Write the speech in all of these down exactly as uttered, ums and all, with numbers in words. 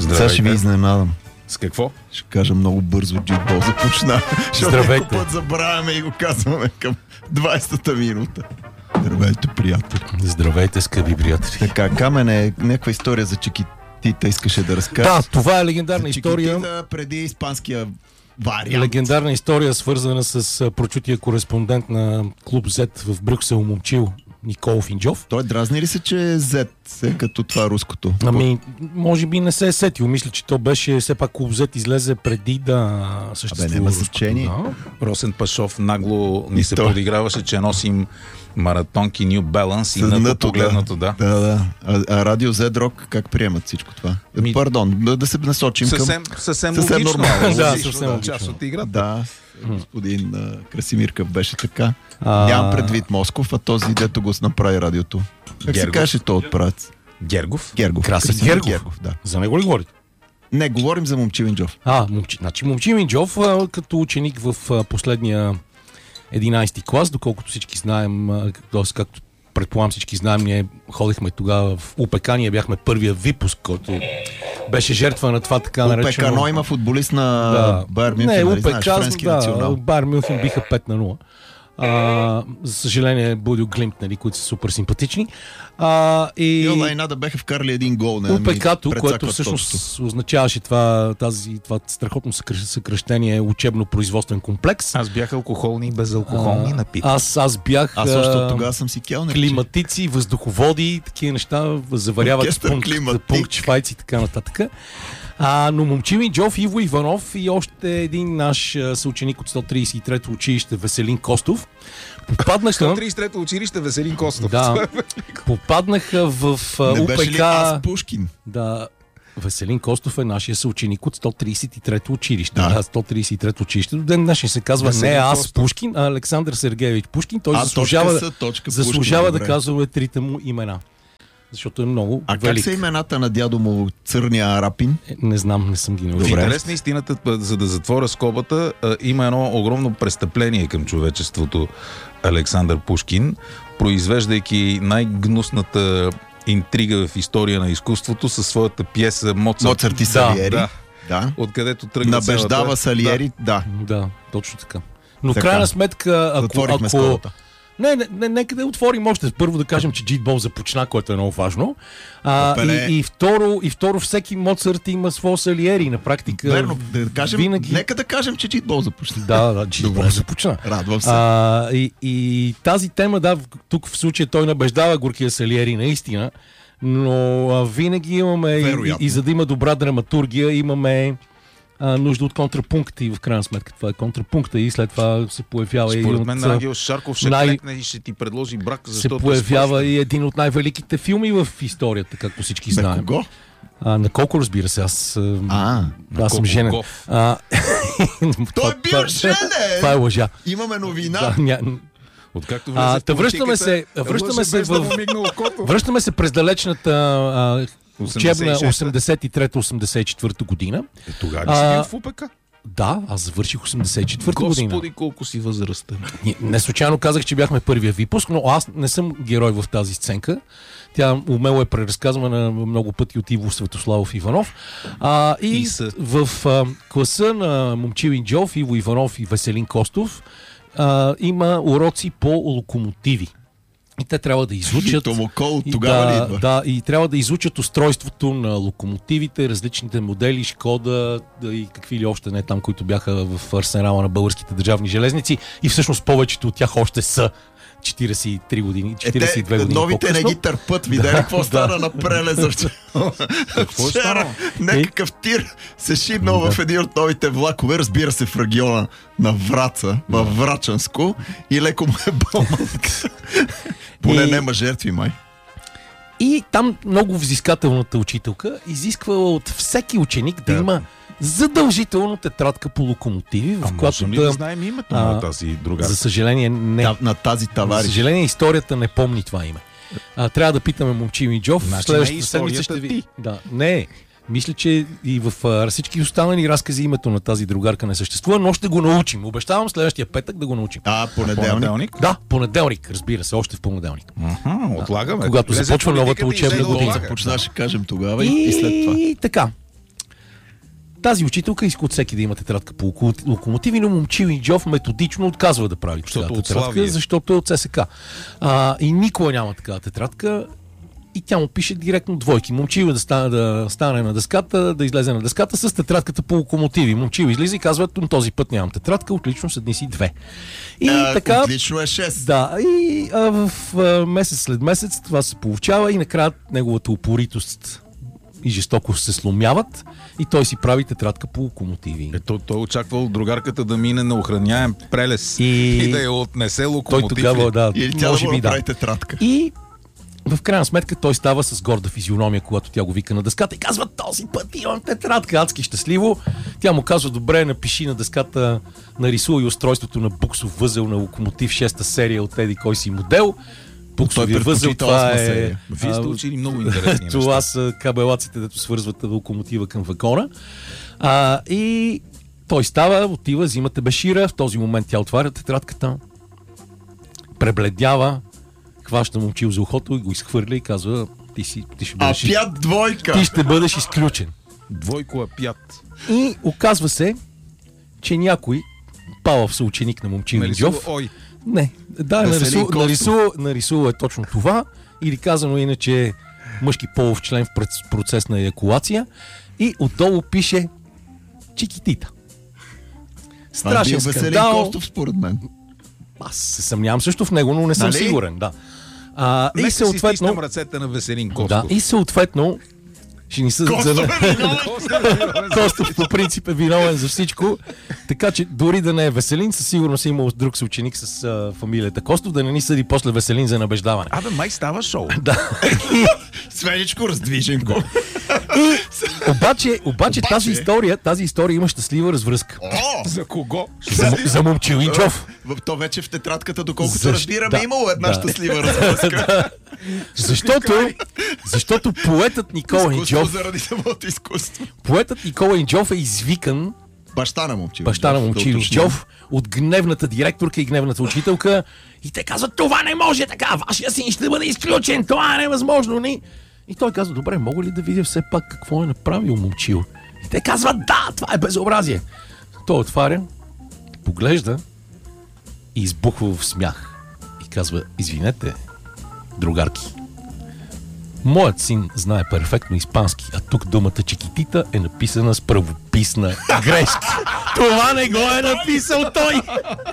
Сега ще ви изненадам. С какво? Ще кажа много бързо, джитбол започна. Здравейте. Защото път забравяме и го казваме към двайсета минута. Здравейте, приятели. Здравейте, скъпи приятели. Така, Камене, някаква история за Чикитита искаше да разкаже. Да, това е легендарна история. Чикитита преди испанския вариант. Легендарна история, свързана с прочутия кореспондент на клуб Z в Брюксел, Момчил, Никол Финджов. Той дразни ли се, че е Z, е като това руското? Ами, може би не се е сетил. Мисля, че то беше, все пак клуб Z излезе преди да съществува. Абе, няма значение. Да. Росен Пашов нагло ни се той. подиграваше, че носим маратонки New Balance и на погледното, да. Да, да. А, а Радио Z Rock как приемат всичко това? Ми... Пардон, да, да се насочим съвсем, към... Съвсем, съвсем логично. нормално. Да, логично, съвсем да, логично. част от играта. Да, господин а, Красимирка беше така. А... Нямам предвид Москов, а този, дето го направи радиото. Как Гергов. се каже то отправец? Гергов. Гергов. Красен Красимир Гергов. Гергов, да. За него ли говорите? Не, говорим за Момчил Инджов. А, момчи, значи Момчил Инджов, а, като ученик в а, последния единайсети клас, доколкото всички знаем, а, т.е. както предполагам всички знаем, ние ходихме тогава в УПК, ние бяхме първия випуск, който беше жертва на това така наречено... УПК, но има футболист на Да. Байер Мюнхен, Не, нали УПК, знаеш, френски да, национал. Байер Мюнхен биха пет на нула. А, за съжаление, Будил Глимт, нали, които са супер симпатични. А, и... И Олайна да беха вкарали един гол. Не, УПК-то, което всъщност означаваше това, тази, това страхотно съкръщение учебно-производствен комплекс. Аз бях алкохолни и безалкохолни А, напитки. Аз, аз бях Аз още а, от тогава съм си келнер. климатици, въздуховоди, такива неща, заваряват Оркестър пункт, климатик. пункт швайци и така нататък. А, но Момчил Инджов, Иво Иванов и още един наш а, съученик от сто трийсет и трето училище Веселин Костов попаднаха, сто трийсет и трето училище Веселин Костов. да, попаднаха в а, Не беше ли УПК. аз Пушкин? Да, Веселин Костов е нашия съученик от сто трийсет и трето училище. Да. Да, сто трийсет и трето училище. До ден днешен се казва Веселин не аз Костов. Пушкин, а Александър Сергеевич Пушкин. Той А, заслужава, точка С, точка заслужава Пушкин, да добре. казва трите му имена. Защото е много А как велик. са имената на дядо му Църния Арапин? Е, Не знам, не съм ги В научил. интерес на истината, за да затворя скобата, а, има едно огромно престъпление към човечеството Александър Пушкин, произвеждайки най-гнусната интрига в история на изкуството със своята пиеса Моцарт. Моцарт и Салиери. Да, Да. откъдето тръгна Набеждава цялата- Салиери, да. Да, точно така. Но в Така. крайна сметка, ако... Затворихме ако... скобата. Не, не, не, нека да отворим още. Първо да кажем, че джитбол започна, което е много важно. А, Опеле. и, и, второ, и второ, всеки Моцарт има своя Салиери. На практика... Верно, да кажем, винаги... нека да кажем, че джитбол започна. Да, да, джитбол Добре. започна. Радвам се. А, и, и тази тема, да, в- тук в случая той набеждава горкия Салиери наистина, но а, винаги имаме, и, и, Вероятно. и за да има добра драматургия, имаме а, нужда от контрапункт и в крайна сметка това е контрапункта и след това се появява и Според от, мен а, АнгелШарков ще най- клекне и ще ти предложи брак, се защото появява и един от най-великите филми в историята, както всички На знаем. кого? А, на колко, разбира се, аз, а, А, аз съм Колко женен. Гов. А, той е бил женен! Това е лъжа. Имаме новина. Да, ня... Откакто А, влезе в та връщаме политиката, се, връщаме лъже се без да в... му мигне окото. Връщаме се през далечната а, учебна осемдесет и шеста. осемдесет и трета осемдесет и четвърта година. Е, тогава ли си А, бил в УПК? Да, аз завърших осемдесет и четвърта година. Господи, колко си възрастен. Не, не случайно казах, че бяхме първия випуск, но аз не съм герой в тази сценка. Тя умело е преразказвана много пъти от Иво Светославов Иванов. А, и И са. в а, класа на Момчил Инджов, Иво Иванов и Веселин Костов а, има уроци по локомотиви. И те трябва да изучат... Томокол от и тогава да, ли идва? Да, и трябва да изучат устройството на локомотивите, различните модели, Шкода да, и какви ли още не там, които бяха в арсенала на българските държавни железници. И всъщност повечето от тях още са четирийсет и три години, четирийсет и две Е, те, години новите не по-късно. ги търпат. Видели какво стана на Прелезър? Какво е Вчера станало? някакъв тир се шибнал в един от новите влакове, разбира се в региона на Враца, в Врачанско, и леко му е бълмък. Поне И- нема жертви, май. И там много взискателната учителка изисква от всеки ученик да, Да. има задължително тетрадка по локомотиви, в А която можем ли да... да знаем името а, на тази другарка? За съжаление не. Та- На тази За товарищ. съжаление историята не помни това име. А, трябва да питаме Момчил Инджов. Значи Следващата не е седмица ще историята ви... ти. Да, не. Мисля, че и в а, всички останали разкази името на тази другарка не съществува, но ще го научим. Обещавам следващия петък да го научим. А, понеделник. Понеделник? Да, понеделник, разбира се, още в понеделник. Аха, отлагаме. Когато Влезе започва в новата политиката и учебна ще го година. отлага. Започна, ще кажем тогава и, и след това. И така. Тази учителка иска от всеки да има тетрадка по локомотиви, но Момчил и Джов методично отказва да прави такава тетрадка, защото е от ЦСК. А, и никога няма такава тетрадка. И тя му пише директно двойки. Момчил да стане, да стане на дъската, да излезе на дъската с тетрадката по локомотиви. Момчил излиза и казва, този път нямам тетрадка, отлично, седни си две. И а, така, отлично е шест. Да, и а, в а, месец след месец това се получава и накрая неговата упоритост и жестокост се сломяват и той си прави тетрадка по локомотиви. Ето, той очаквал другарката да мине на охраняем прелес и, и да я отнесе локомотив. Той тогава, да, или тя може да би, прави да. тетрадка. И в крайна сметка той става с горда физиономия, когато тя го вика на дъската и казва, този път имам тетрадка, адски щастливо. Тя му казва, добре, напиши на дъската, нарисувай устройството на буксов възел на локомотив шеста серия от еди кой си модел. Буксовия възел, това е... Вие сте учили много интересни неща. Това са кабелаците, дето свързват локомотива към вагона. А, и той става, отива, взима тебешира, в този момент тя отваря тетрадката, пребледява, хваща Момчил за ухото и го изхвърля и казва, ти, си, ти ще бъдеш... Апят двойка! Ти ще бъдеш изключен. Двойко апят. И оказва се, че някой, Павлов съученик на Момчил и Джов... Ой. Не, да, нарисува, нарисува, нарисува е точно това, или казано иначе мъжки полов член в процес на еякулация и отдолу пише Чикитита. Страшен скандал. Веселин Костов, според мен. Аз се съмнявам също в него, но не съм нали? сигурен. Да. А, и съответно... си ръцете на Веселин Костов. Да, и съответно ще ни съдят за... Костов по принцип е виновен за всичко, така че дори да не е Веселин, със сигурност е имал друг съученик с а, фамилията Костов, да не ни съди после Веселин за набеждаване. Абе, май става шоу. Да. Свеничко, раздвижен го. И, обаче, обаче тази история, тази история има щастлива развръзка. О! За кого? За, за Момчил и Джов. То вече в тетрадката, доколкото Защ... разбираме, да, имало една да. щастлива развръзка. Да. Защото, защото поетът Никола Инджов, заради самото изкуство. поетът Никола Инджов е извикан, Баща на Момчил. баща на Момчил Инджов, от гневната директорка и гневната учителка, и те казват, това не може така, вашия син ще бъде изключен, това е невъзможно. Не? И той казва, добре, мога ли да видя все пак какво е направил Момчил? И те казват, да, това е безобразие. Той отваря, поглежда и избухва в смях. И казва, извинете, другарки, моят син знае перфектно испански, а тук думата чикитита е написана с правописна грешка. Това не го е написал той!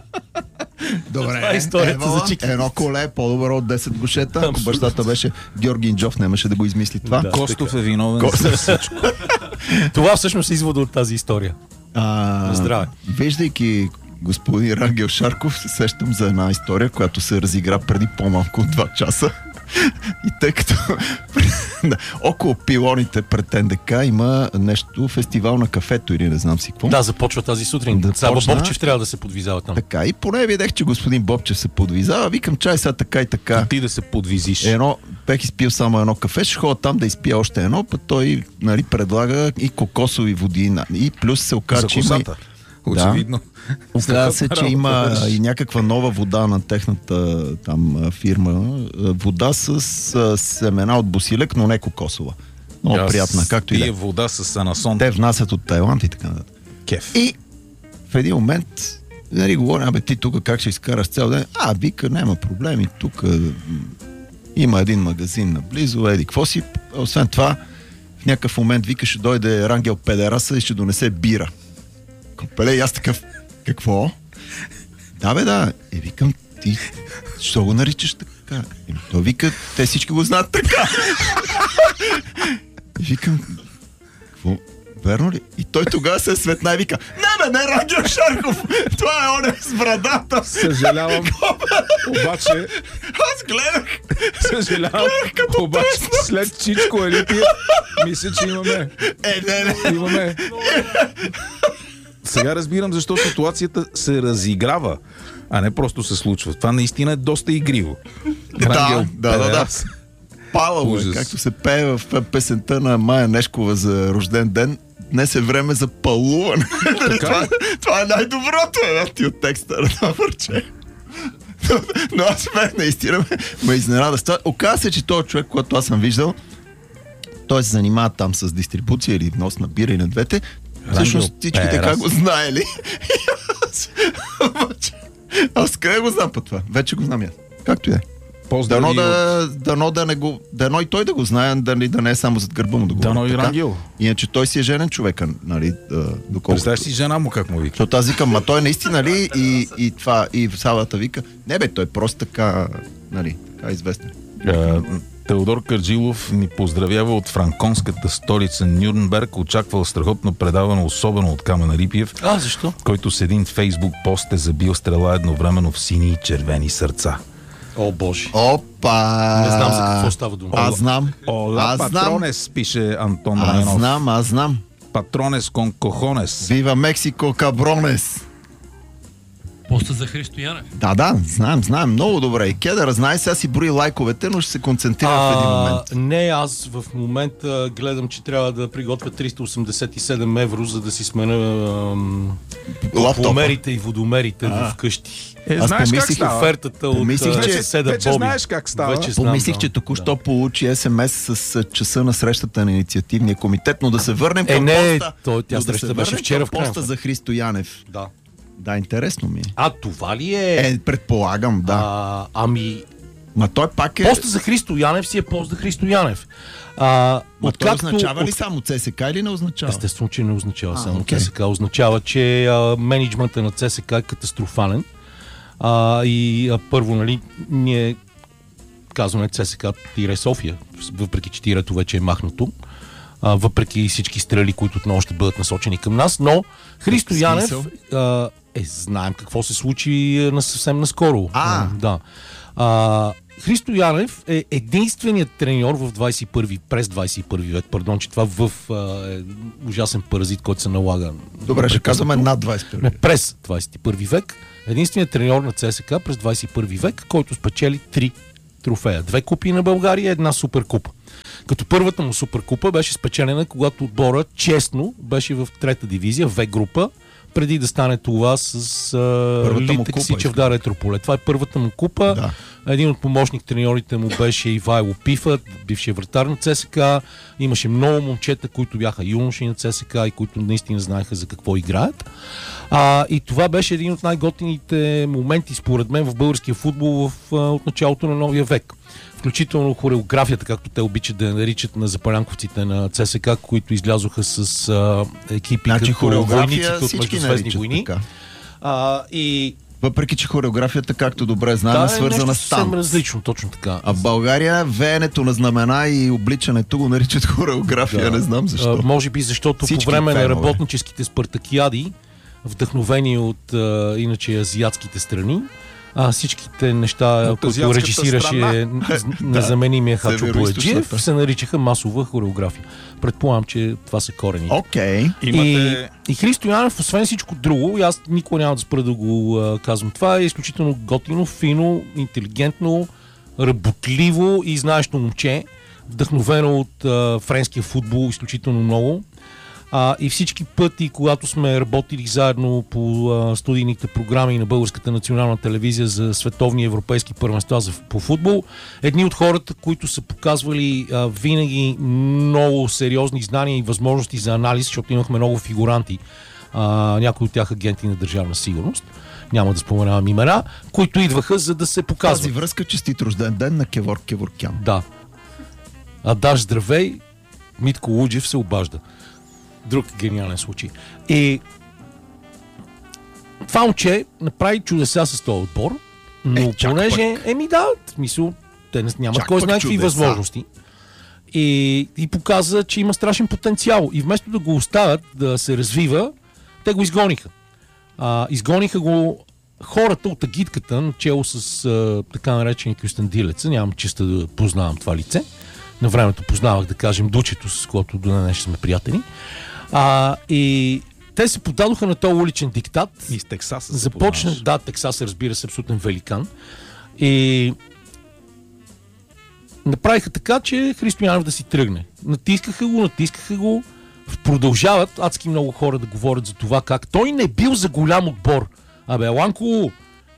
Добре, това е историята ево, за чикитита. Едно коле е по-добро от десет гушета. Ако бащата беше Георги Инджов, нямаше да го измисли това. Да. Костов е виновен за всичко. Това всъщност е извода от тази история. А, Здраве. Виждайки господин Рангел Шарков, се сещам за една история, която се разигра преди по-малко от два часа. И тъй като около пилоните пред Н Д К има нещо, фестивал на кафето или не знам си какво. Да, започва тази сутрин. Да Саба почна. Бобчев трябва да се подвизава там. Така, и поне видях, че господин Бобчев се подвизава. Викам, чай сега така и така. Ти да се подвизиш. Едно, бех изпил само едно кафе, ще ходя там да изпия още едно, път той, нали, предлага и кокосови води. И плюс се оказа, За че има... косата. Очевидно. Оказва се, че има и някаква нова вода на техната там фирма. Вода с а, семена от босилек, но не кокосова. Много Аз приятна, както и да пия е. вода с анасон. Те внасят от Тайланд и така нататък. Кеф. И в един момент, нали, говоря, абе ти тук как ще изкараш цял ден? А, вика, няма проблеми, тук има един магазин наблизо, еди, какво си? Освен това, в някакъв момент вика, ще дойде Рангел Педераса и ще донесе бира. Копеле, и аз такъв, какво? Да, бе, да. Е, викам, ти, що го наричаш така? И той вика, те всички го знаят така. И викам, какво? Верно ли? И той тогава се светна и вика, не, бе, не, Рангел Шарков, това е оне с брадата. Съжалявам, обаче... Аз гледах. Съжалявам, като обаче тесно. след Чичко Елития, мисля, че имаме... Е, не, не. Имаме... Сега разбирам защо ситуацията се разиграва, а не просто се случва. Това наистина е доста игриво. Да, да, да, да. Палало е, Ужас. както се пее в песента на Майя Нешкова за рожден ден. Днес е време за палуване. това, това е най-доброто, е, ти от текста на това върче. Но, но аз смех наистина ме, ме изненада с това. Оказва се, че този човек, който аз съм виждал, той се занимава там с дистрибуция или внос на бира и на двете. Всъщност всички Перас. така го знаели. Аз къде го знам по това? Вече го знам аз. Както и е. Поздрави Дано от... да, дано да не го... Дано и той да го знае, да, да не е само зад гърба му да го Дано говори и така. Рангел. Иначе той си е женен човека, нали, да, доколкото... Представяш си жена му как му вика. Защото аз викам, ма той наистина ли и, и това, и в салата вика, не бе, той е просто така, нали, така известен. Е, Теодор Карджилов ни поздравява от франконската столица Нюрнберг. Очаквал страхотно предаване, особено от Камен Рипиев, А, защо? който с един фейсбук пост е забил стрела едновременно в сини и червени сърца. О, Боже. Опа! Не знам за какво става дума. Аз знам. Ола, Аз знам. патронес, пише Антон Аз Раменов. знам, аз знам. Патронес кон кохонес. Вива Мексико, кабронес. Поста за Христо Янев. Да, да, знаем, знаем много добре. И Кедър знае, сега си брои лайковете, но ще се концентрира в един момент. Не, аз в момента гледам, че трябва да приготвя триста осемдесет и седем евро, за да си смена ам, Лаптопа. топломерите и водомерите А. вкъщи. Е, Аз знаеш как помислих, става? Офертата Помислих, от че- а, съседа вече Боби. знаеш как става. Вече знам, Помислих, да. че току-що получи ес ем ес с а, часа на срещата на инициативния комитет, но да се върнем Е, към не, поста. той- тя но да среща се беше върнем вчера към в крайна поста сметка. за Христо Янев. Да. Да, интересно ми е. А, това ли е? Е, предполагам, да. А, ами, Ма той пак е... поста за Христо Янев си е пост за Христо Янев. А, Ма той откакто- означава ли от- само ЦСК или не означава? Естествено, че не означава А, само окей. ЦСКА. Означава, че а, менеджментът на ЦСКА е катастрофален. А, и а, първо, нали, ние казваме ЦСКА тире София, въпреки че тирето вече е махнато. А, въпреки всички стрели, които отново ще бъдат насочени към нас. Но Христо В Янев, смисъл? а, е, знаем какво се случи а, на съвсем наскоро. А. А, да. А, Христо Янев е единственият треньор в двадесет и първи, през двадесет и първи век, пардон, че това в а, е ужасен паразит, който се налага. Добре, ще казваме непрекъснато. над двадесет и първи. Не, през двадесет и първи век. Единственият треньор на ЦСКА през двадесет и първи век, който спечели три трофея. Две купи на България и една суперкупа. Като първата му суперкупа беше спечелена, когато отбора честно беше в трета дивизия, В група, преди да стане това с Първата му Литек купа, Сичевдар Етрополе. Това е първата му купа. Да. Един от помощник треньорите му беше Ивайло Пифа, бившия вратар на ЦСКА. Имаше много момчета, които бяха юноши на ЦСКА и които наистина знаеха за какво играят. А, и това беше един от най-готините моменти, според мен, в българския футбол в, а, от началото на новия век. Включително хореографията, както те обичат да я наричат на запалянковците на ЦСКА, които излязоха с а, екипи Значи като хореография войниците от всички Междузвездни наричат войни. така. А, и Въпреки, че хореографията, както добре знаем, да, е свързана нещо с съвсем там. различно, точно така. А в България веенето на знамена и обличането го наричат хореография, не знам защо. А, може би защото Всички по време фенове. на работническите спартакиади, вдъхновени от а, иначе азиатските страни, а, всичките неща, От които азиатската режисираше страна. незаменимия Хачо Североизточната. Бояджиев, се наричаха масова хореография. Предполагам, че това са корените. Окей. Имате... И, и Христо Янев, освен всичко друго, и аз никога няма да спра да го а, казвам, това е изключително готино, фино, интелигентно, работливо и знаещо момче, вдъхновено от а, френския футбол изключително много. А, и всички пъти, когато сме работили заедно по а, студийните програми на Българската национална телевизия за световни европейски първенства за, по футбол, едни от хората, които са показвали а, винаги много сериозни знания и възможности за анализ, защото имахме много фигуранти, а, някои от тях агенти на държавна сигурност, няма да споменавам имена, които идваха за да се Тази показват. връзка, честит рожден ден на Кевор Кеворкян. Да. А даш здравей, Митко Луджев се обажда. Друг гениален случай. И това момче направи чудеса с този отбор, но Е, чак понеже, еми да, в смисъл, те не, нямат Чак кой пък знае какви чудеса. възможности. И, и показа, че има страшен потенциал. И вместо да го оставят да се развива, те го изгониха. А, изгониха го хората от агитката, начало с а, така наречени Кюстендилеца. Нямам честа да познавам това лице. На времето познавах, да кажем, Дучето, с което до днес сме приятели. А, и те се подадоха на този уличен диктат. И с Тексас се Започна, познаваш. да, Тексас, разбира се, абсолютен великан. И направиха така, че Христо Янев да си тръгне. Натискаха го, натискаха го. Продължават адски много хора да говорят за това как той не бил за голям отбор. Абе, Ланко,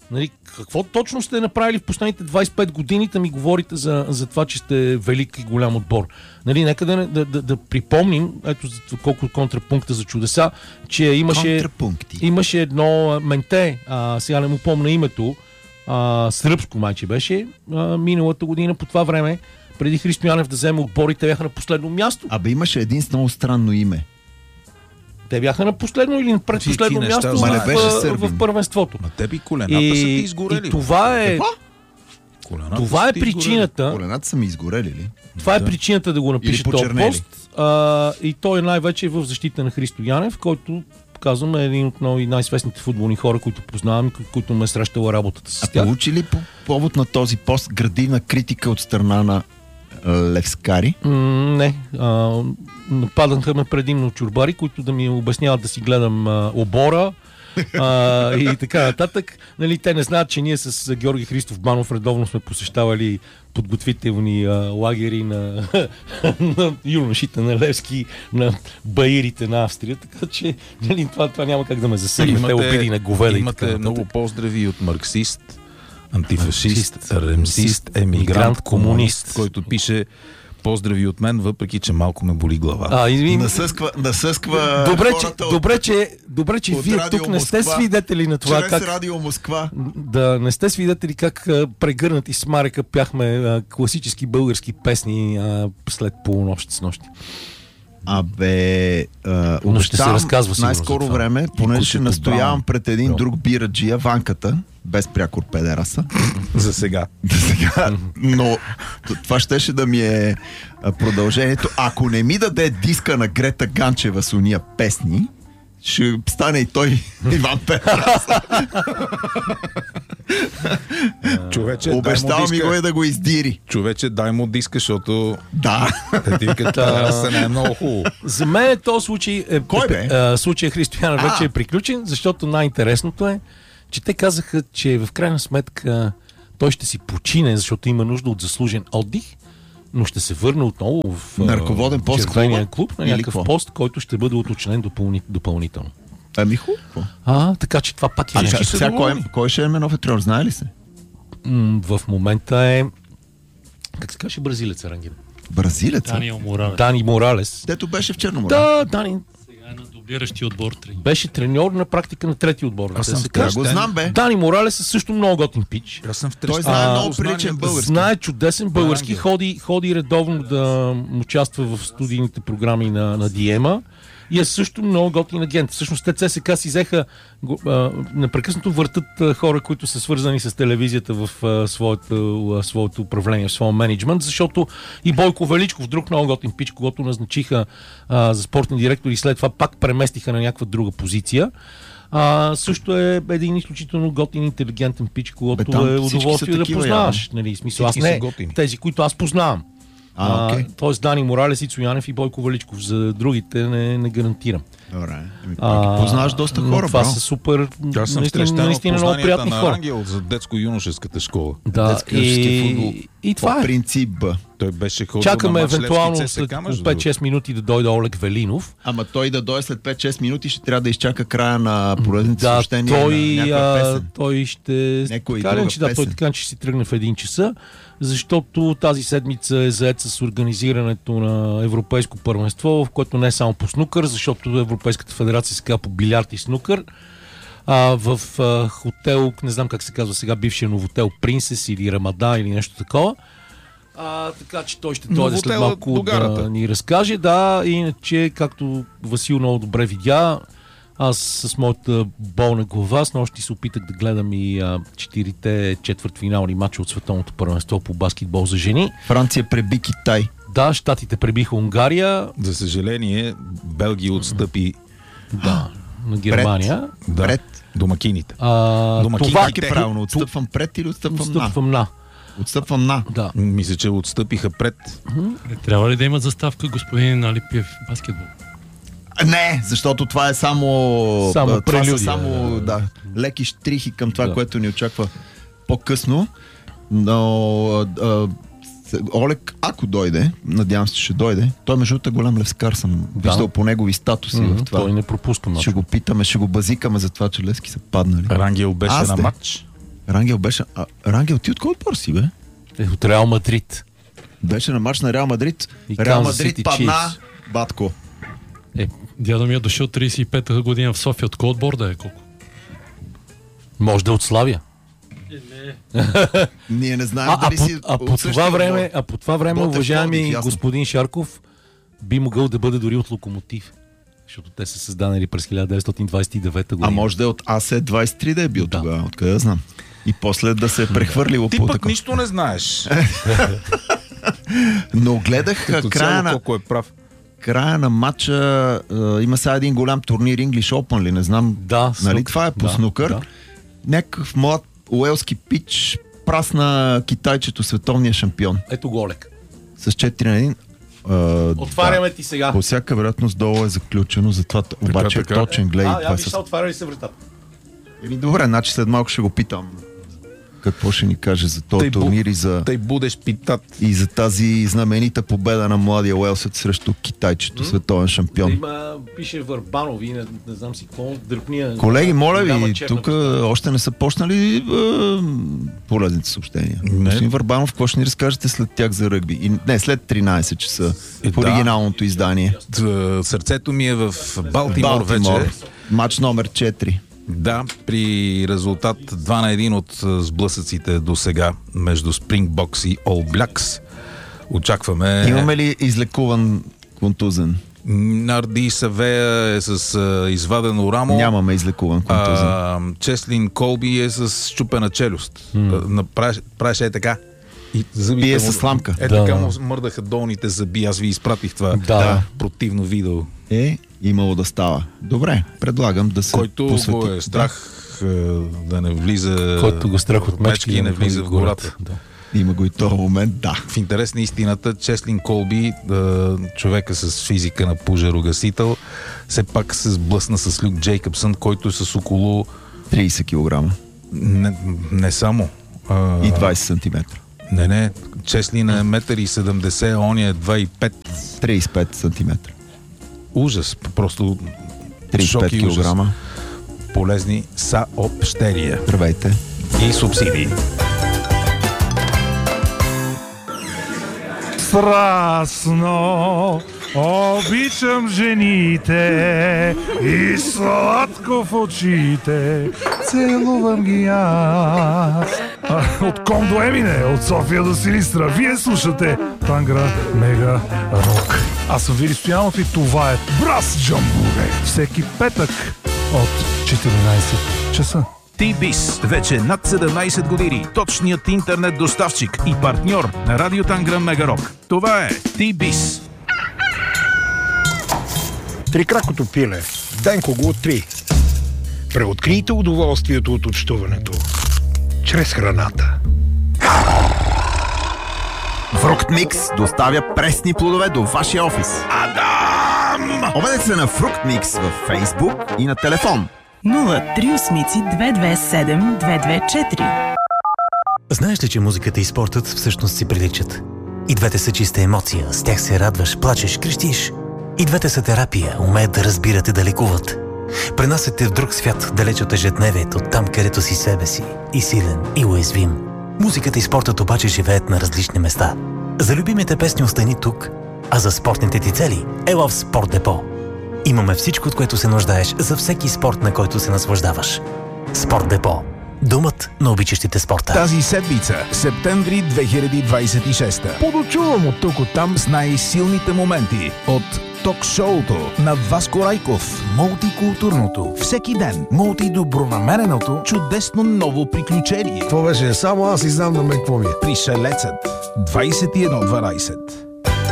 Нали, какво точно сте направили в последните двайсет и пет години, да ми говорите за, за това, че сте велик и голям отбор? Нали, нека да, да, да, да припомним, ето колко контрапункта за чудеса, че имаше, имаше едно менте, а, сега не му помня името, а, сръбско майче беше, а, миналата година по това време, преди Христо Янев да вземе отборите, бяха на последно място. Абе имаше един много странно име. Те бяха на последно или на предпоследно място в, в, в първенството. На тебе и колената и, са ти изгорели. И това е... Това е причината... Изгорели. Колената са ми изгорели ли? Това е причината да го напише този пост. А, и той е най-вече в защита на Христо Янев, който, казвам, е един от най-известните футболни хора, които познавам, които ме е срещала работата с тях. А получи ли по повод на този пост градивна критика от страна на Левскари? М- не. А, нападаха ме предимно чурбари, които да ми обясняват да си гледам а, обора а, и така нататък. Нали, те не знаят, че ние с Георги Христов Банов редовно сме посещавали подготвителни а, лагери на, на юношите на Левски, на баирите на Австрия, така че нали, това, това няма как да ме засегне. Те обиди на говеда. Имате много поздрави от марксист, антифашист, ремсист, емигрант, комунист, който пише поздрави от мен, въпреки че малко ме боли глава. А, и... Насъсква, насъсква добре, че, добре, че, добре, че вие тук не сте свидетели на това. Чрез как... Радио Москва. Да, не сте свидетели как а, прегърнати с Марека пяхме а, класически български песни а, след полунощ с нощи. Абе, а, но ще се разказва в най-скоро време, понеже ще настоявам пред един друг бираджия, Ванката, без прякор педераса. За сега. За сега. Но това щеше да ми е продължението. Ако не ми даде диска на Грета Ганчева с уния песни, ще стане и той Иван Петраса. Човече, обещал ми го е да го издири. Човече, дай му диска, защото да. Тетивката се не е много хубаво. За мен този случай е, Кой бе? Е, случай Христо Янев вече е приключен, защото най-интересното е, че те казаха, че в крайна сметка той ще си почине, защото има нужда от заслужен отдих, но ще се върне отново в на ръководен пост червения клуб, на някакъв пост, който ще бъде уточнен допълни, допълнително. Ами хубаво. А, така че това пак е... А, сега, сега кой, кой ще е нов треньор, знае ли се? М- в момента е... Как се каже бразилец, Рангин? Бразилец? Даниел Моралес. Дани Моралес. Дето беше в Черноморе. Да, Дани. Сега е на дублиращи отбор треньор. Беше треньор на практика на трети отбор. Аз съм се така, го знам, бе. Дани Моралес е също много готин пич. Аз съм в Той знае много приличен български. Знае чудесен български, ходи, ходи редовно да участва в студийните програми на, на Диема и е също много готин агент. Всъщност те ЦСКА си взеха а, непрекъснато въртат а, хора, които са свързани с телевизията в а, своето, а, своето управление, в своя менеджмент, защото и Бойко Величков, друг много готин пич, когато назначиха а, за спортни директори и след това пак преместиха на някаква друга позиция. А, също е един изключително готин, интелигентен пич, когато е удоволствие да познаваш. Нали, смисъл, аз не тези, които аз познавам. А, okay. Тоест Дани Моралес, Ицо Янев и Бойко Величков. За другите не, не гарантирам. Добре. А, познаваш доста хора, това бро. са супер, аз съм наистина, наистина много приятни на хора. Ангел за детско-юношеската школа. Да, и, футбол. и това е. Принцип Б. Той беше ходил чакаме на мач евентуално Левски след ЦСКА, пет-шест минути да дойде Олег Велинов. Ама той да дойде след пет-шест минути, ще трябва да изчака края на полезните да, съобщения той, на някаква песен. той ще... Някой така, друга че, да, той така, че ще си тръгне в един часа, защото тази седмица е заед с организирането на европейско първенство, в което не е само по снукър, защото Европейската федерация се казва по билярд и снукър. А, в а, хотел, не знам как се казва сега, бившия новотел Принцес или Рамада или нещо такова. А, така че той ще дойде след малко да ни разкаже. Да, иначе, както Васил много добре видя, аз с моята болна глава с нощи се опитах да гледам и а, четирите четвъртфинални мача от световното първенство по баскетбол за жени. Франция преби Китай. Да, щатите пребиха Унгария. За съжаление, Белгия отстъпи да, на Германия. Пред. Да. Пред. Домакините. А, Домакините. Това е правилно. Отстъпвам пред или отстъпвам, отстъпвам на? на? Отстъпвам на. Да. Мисля, че отстъпиха пред. Не трябва ли да има заставка господин Алипиев в баскетбол? Не, защото това е само, само това прелюдия, са само да, да, леки штрихи към това, да. което ни очаква по-късно. Но а, Олег, ако дойде, надявам се, че ще дойде, той между другото е голям левскар, съм да. виждал по негови статуси mm-hmm, в това. Той не пропуска мач. Ще го питаме, ще го базикаме за това, че Левски са паднали. Рангел беше Аз на де. матч. Рангел беше... А, Рангел, ти от кой отбор си, бе? Е, от Реал Мадрид. Беше на матч на Реал Мадрид. И Реал Kansas Мадрид City падна, Chiefs. батко. Е, Дядо ми е дошъл тридесет и пета година в София. От кой отбор да е? Колко? може да е от Славия. Ние не знаем А, а, дали по, си а, от по същия това отбор. време, а по това време, Ботев, уважаеми Пловдив, ясно. господин Шарков, би могъл да бъде дори от Локомотив. Защото те са създадени през хиляда деветстотин двадесет и девета година. А може да е от АС двадесет и три да е бил Да. тогава, откъде да знам. И после да се е прехвърлило Ти по пък такова. нищо не знаеш. Но гледах Като края цяло на, колко е прав. края на матча, а, има сега един голям турнир English Open ли, не знам. Да, Нали снук. това е по Да, снукър. да. Някакъв млад уелски пич прасна китайчето световния шампион. Ето голек. С четири на един. А, Отваряме ти сега. По всяка вероятност долу е заключено, затова т- обаче е така. точен, гледай. А, това я е виж, с... сега отваря ли се вратата? Еми, добре, значи след малко ще го питам какво ще ни каже за този Тъй бу- турнир и за, Тъй будеш питат. и за тази знаменита победа на младия Уелсът срещу китайчето, световен шампион. Има, пише Върбанови, не, не знам си какво, дръпния. Колеги, моля голяма ви, черна тук писта. още не са почнали е, полезните съобщения. Не. Господин Върбанов, какво ще ни разкажете след тях за ръгби? И, не, след тринадесет часа Е, в оригиналното издание. Т- Сърцето ми е в Балтимор, Балтимор, вече. матч номер четири. Да, при резултат два на един от а, сблъсъците до сега между Springboks и All Blacks. Очакваме... Имаме ли излекуван контузен? Нарди Савея е с а, извадено рамо. Нямаме излекуван контузен. А, Чеслин Колби е с щупена челюст. Mm. Правеше, правеше е така. И зъбите Пие му- с сламка. Е Да. така му мърдаха долните зъби. Аз ви изпратих това Да. противно видео. Е, имало да става. Добре, предлагам да се Който посвети. го е страх е, да не влиза... Който го страх от мечки, и не влиза в гората. Да. Има го и този момент, да. В интерес на истината, Чеслин Колби, е, човека с физика на пожарогасител, все пак се сблъсна с Люк Джейкъбсън, който е с около... тридесет килограма Не, не само. А, и двадесет сантиметра. Не, не. Чеслин е метър и седемдесет, а он е два и пет. тридесет и пет сантиметра. Ужас. Просто тридесет и шок пет и ужас. килограма. Полезни съобщения Здравейте. и субсидии. Страстно обичам жените и сладко в очите целувам ги аз. А, от Ком до Емине, от София до Силистра, вие слушате Тангра Мега Рок. Аз съм Вили Стоянов и това е Брас Джамбуре. Всеки петък от четиринадесет часа. T-Biz. Вече над седемнадесет години. Точният интернет доставчик и партньор на Радио Тангра Мегарок. Това е T-Biz. Трикракото пиле. Денко го откри. Преоткрийте удоволствието от общуването. Чрез храната. Фрукт Микс доставя пресни плодове до вашия офис. Адам! Обадете се на Фрукт Микс във Фейсбук и на телефон. нула три осмици две две седем две две четири. Знаеш ли, че музиката и спортът всъщност си приличат? И двете са чиста емоция, с тях се радваш, плачеш, крещиш. И двете са терапия, умеят да разбират и да лекуват. Пренасят те в друг свят, далеч от ежедневието, там където си себе си, и силен, и уязвим. Музиката и спортът обаче живеят на различни места. За любимите песни остани тук, а за спортните ти цели ела в Спорт Депо. Имаме всичко, от което се нуждаеш за всеки спорт, на който се наслаждаваш. Спорт Депо. Думът на обичащите спорта. Тази седмица, септември две хиляди двадесет и шеста. Подочувам от тук от там с най-силните моменти от ток-шоуто на Васко Райков. Мултикултурното. Всеки ден. Мултидобронамереното. Чудесно ново приключение. Това беше само аз и знам на мен какво ми е. Пришелецът. двадесет и едно дванадесет.